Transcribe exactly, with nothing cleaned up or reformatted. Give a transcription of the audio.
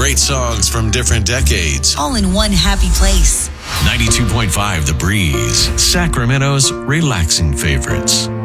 great songs from different decades. All in one happy place. ninety-two point five The Breeze, Sacramento's relaxing favorites.